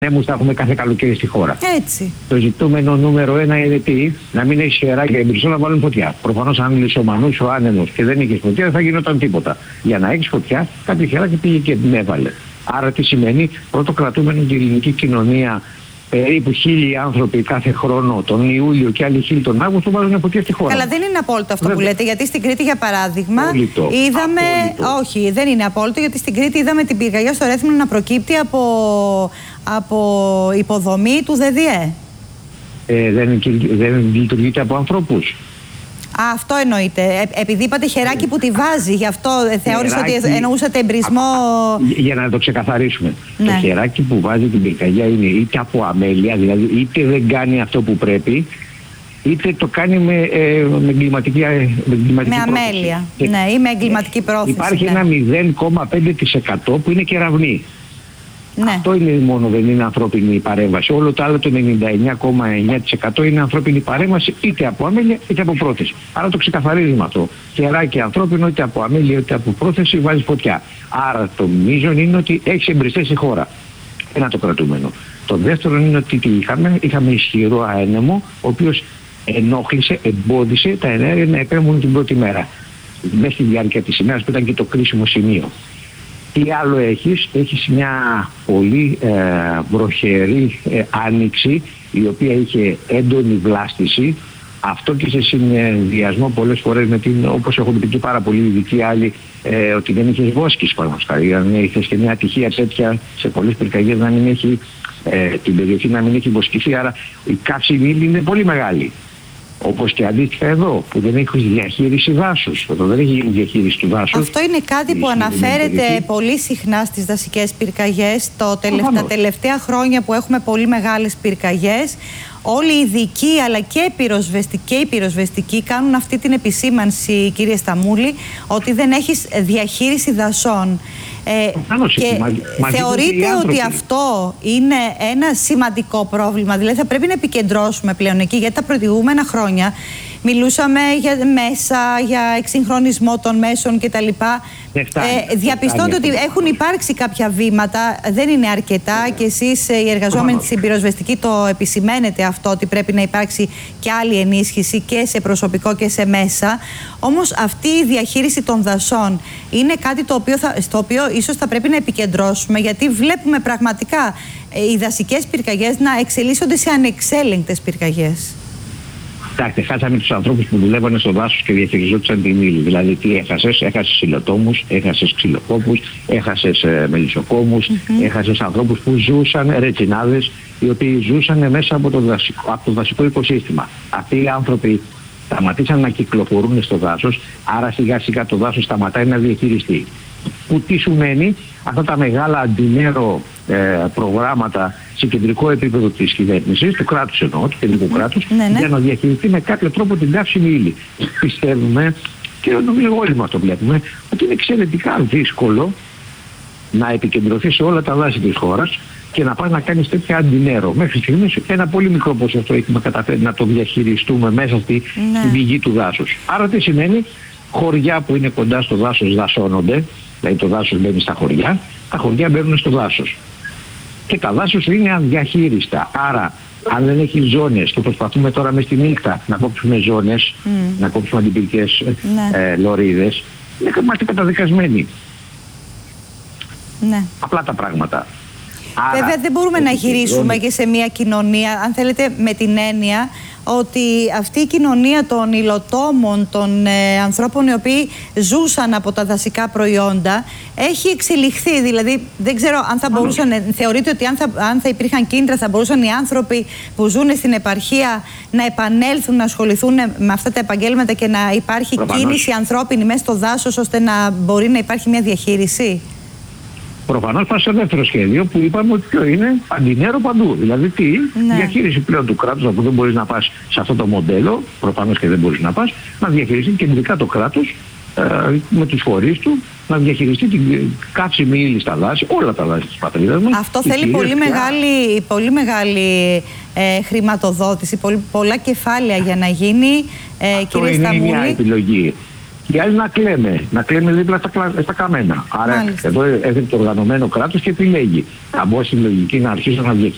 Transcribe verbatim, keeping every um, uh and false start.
ανέμους θα έχουμε κάθε καλοκαίρι στη χώρα. Έτσι. Το ζητούμενο νούμερο ένα είναι τι, να μην έχει χεράκια εμπριστό να βάλουν φωτιά. Προφανώς, αν λησομανούσε ο άνεμος και δεν είχε φωτιά, δεν θα γινόταν τίποτα. Για να έχει φωτιά, κάποιο χεράκι πήγε και την έβαλε. Άρα, τι σημαίνει, πρώτο κρατούμενο την ελληνική κοινωνία. Περίπου χίλιοι άνθρωποι κάθε χρόνο τον Ιούλιο και άλλοι χίλιοι τον Αύγουστο βάζουν φωτιά στη χώρα. Καλά, δεν είναι απόλυτο αυτό Βέβαια. που λέτε, γιατί στην Κρήτη, για παράδειγμα, Απόλυτο. είδαμε. Απόλυτο. Όχι, δεν είναι απόλυτο, γιατί στην Κρήτη είδαμε την πυρκαγιά στο Ρέθυμνο να προκύπτει από, από υποδομή του ΔΔΕ. Ε, δεν, δεν λειτουργείται από ανθρώπους. Α, αυτό εννοείται. Ε, επειδή είπατε χεράκι που τη βάζει, γι' αυτό θεώρησα Χεράκι... ότι εννοούσατε εμπρισμό. Για να το ξεκαθαρίσουμε. Ναι. Το χεράκι που βάζει την πυρκαγιά είναι είτε από αμέλεια, δηλαδή είτε δεν κάνει αυτό που πρέπει, είτε το κάνει με, ε, με εγκληματική, με εγκληματική με πρόθεση. αμέλεια. Και ναι, ή με εγκληματική πρόθεση. Υπάρχει ναι. ένα μηδέν κόμμα πέντε τοις εκατό που είναι κεραυνή. Ναι. Αυτό είναι μόνο, δεν είναι ανθρώπινη παρέμβαση. Όλο το άλλο το ενενήντα εννιά κόμμα εννιά τοις εκατό είναι ανθρώπινη παρέμβαση είτε από αμέλεια είτε από πρόθεση. Άρα το ξεκαθαρίζουμε αυτό. Χεράκι ανθρώπινο είτε από αμέλεια είτε από πρόθεση βάζει φωτιά. Άρα το μείζον είναι ότι έχει εμπριστές η χώρα. Ένα το κρατούμενο. Το δεύτερο είναι ότι τι είχαμε, είχαμε ισχυρό αένεμο, ο οποίος ενόχλησε, εμπόδισε τα ενέργεια να επέμβουν την πρώτη μέρα. Μέσα στη διάρκεια της ημέρας που ήταν και το κρίσιμο σημείο. Τι άλλο έχεις, έχεις μια πολύ ε, βροχερή ε, άνοιξη, η οποία είχε έντονη βλάστηση. Αυτό και σε συνδυασμό πολλές φορές με την, όπως έχουν πει και πάρα πολύ ειδικοί άλλοι, ε, ότι δεν είχες βόσκηση παραδείγματος. Αν είχες και μια ατυχία τέτοια σε πολλές πυρκαγιές να μην έχει ε, την περιοχή να μην έχει βοσκηθεί, άρα η καύσιμη ύλη είναι πολύ μεγάλη. Όπως και αντίστοιχα εδώ, που δεν έχει διαχείριση δάσους. Εδώ δεν έχει διαχείριση του δάσους. Αυτό είναι κάτι που αναφέρεται πολύ συχνά στις δασικές πυρκαγιές. Το τελευ... Τα τελευταία χρόνια που έχουμε πολύ μεγάλες πυρκαγιές, όλοι οι ειδικοί αλλά και οι πυροσβεστικοί, οι πυροσβεστικοί κάνουν αυτή την επισήμανση, κύριε Σταμούλη, ότι δεν έχεις διαχείριση δασών. Ε, και μα, θεωρείτε ότι αυτό είναι ένα σημαντικό πρόβλημα? Δηλαδή θα πρέπει να επικεντρώσουμε πλέον εκεί, γιατί τα προηγούμενα χρόνια μιλούσαμε για μέσα, για εξυγχρονισμό των μέσων κτλ. Ε, διαπιστώνετε ότι έχουν υπάρξει κάποια βήματα, δεν είναι αρκετά, και εσείς οι εργαζόμενοι στην πυροσβεστική το επισημαίνετε αυτό, ότι πρέπει να υπάρξει και άλλη ενίσχυση και σε προσωπικό και σε μέσα. Όμως αυτή η διαχείριση των δασών είναι κάτι το οποίο θα, στο οποίο ίσως θα πρέπει να επικεντρώσουμε, γιατί βλέπουμε πραγματικά οι δασικές πυρκαγιές να εξελίσσονται σε ανεξέλεγκτες πυρκαγιές. Κοιτάξτε, χάσαμε τους ανθρώπους που δουλεύανε στο δάσος και διαχειριζόντουσαν την ύλη. Δηλαδή, τι έχασες? Έχασες υλοτόμους, έχασες ξυλοκόπους, έχασες ε, μελισσοκόμους, mm-hmm. έχασες ανθρώπους που ζούσαν, ρετσινάδες, οι οποίοι ζούσαν μέσα από το, δασικό, από το δασικό οικοσύστημα. Αυτοί οι άνθρωποι σταματήσαν να κυκλοφορούν στο δάσος, άρα σιγά σιγά το δάσος σταματάει να διαχειριστεί. Που τι σου μένει? Αυτά τα μεγάλα αντιμέρο ε, προγράμματα σε κεντρικό επίπεδο της κυβέρνησης, του κράτους εννοώ, του κεντρικού κράτους, ναι, ναι. για να διαχειριστεί με κάποιο τρόπο την καύσιμη ύλη. Πιστεύουμε, και νομίζω όλοι μας το βλέπουμε, ότι είναι εξαιρετικά δύσκολο να επικεντρωθεί σε όλα τα δάση της χώρας και να πας να κάνεις τέτοια αντιμέρο. Μέχρι στιγμής ένα πολύ μικρό ποσοστό έχουμε καταφέρει να το διαχειριστούμε μέσα στη, ναι. στη πηγή του δάσους. Άρα τι σημαίνει? Χωριά που είναι κοντά στο δάσος δασώνονται, δηλαδή το δάσος μπαίνει στα χωριά, τα χωριά μπαίνουν στο δάσος. Και τα δάσος είναι αδιαχείριστα. Άρα, αν δεν έχει ζώνες, και προσπαθούμε τώρα μες τη νύχτα να κόψουμε ζώνες, mm. να κόψουμε αντιπυρικές mm. ε, λωρίδες, είναι είμαστε καταδικασμένοι. Ναι. Απλά τα πράγματα. Άρα, βέβαια δεν μπορούμε να γυρίσουμε και σε μια κοινωνία, αν θέλετε, με την έννοια ότι αυτή η κοινωνία των υλοτόμων, των ε, ανθρώπων οι οποίοι ζούσαν από τα δασικά προϊόντα, έχει εξελιχθεί. Δηλαδή δεν ξέρω αν θα μπορούσαν, θεωρείτε ότι αν θα, αν θα υπήρχαν κίνητρα, θα μπορούσαν οι άνθρωποι που ζουν στην επαρχία να επανέλθουν, να ασχοληθούν με αυτά τα επαγγέλματα και να υπάρχει Προφανώς. κίνηση ανθρώπινη μέσα στο δάσος, ώστε να μπορεί να υπάρχει μια διαχείριση? Προφανώς πάει στο δεύτερο σχέδιο που είπαμε ότι ποιο είναι αντιμέρο παντού. Δηλαδή τι, ναι. διαχείριση πλέον του κράτους, όπου δεν μπορείς να πας σε αυτό το μοντέλο, προφανώς και δεν μπορείς να πας, να διαχειριστεί κεντρικά το κράτος ε, με τους φορείς του, να διαχειριστεί την καύσιμη ύλη στα δάση, όλα τα δάση της πατρίδας μας. Αυτό θέλει πολύ μεγάλη, πολύ μεγάλη ε, χρηματοδότηση, πολύ, πολλά κεφάλαια για να γίνει, ε, αυτό κύριε είναι Σταμούλη. μια επιλογή. Οι άλλοι να κλαίμε, να κλαίμε δίπλα στα, στα καμένα. Άρα Μάλιστα. εδώ έρχεται το οργανωμένο κράτος και επιλέγει. Θα μπω στη λογική να αρχίσω να διαχειριστώ